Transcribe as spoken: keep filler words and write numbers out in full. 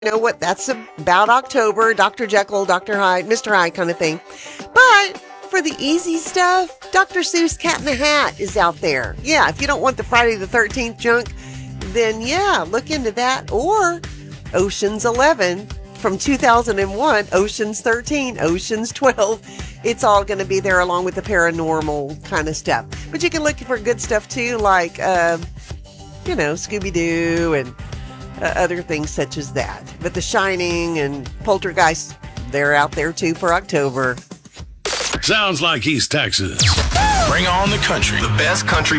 know what? That's about October, Doctor Jekyll, Doctor Hyde, Mister Hyde kind of thing. But for the easy stuff, Doctor Seuss Cat in the Hat is out there. Yeah, if you don't want the Friday the thirteenth junk, then yeah, look into that. Or Ocean's eleven from two thousand one, Ocean's thirteen, Ocean's twelve. It's all going to be there along with the paranormal kind of stuff. But you can look for good stuff too, like, uh, you know, Scooby-Doo and uh, other things such as that. But The Shining and Poltergeist, they're out there too for October. Sounds like East Texas. Bring on the country. The best country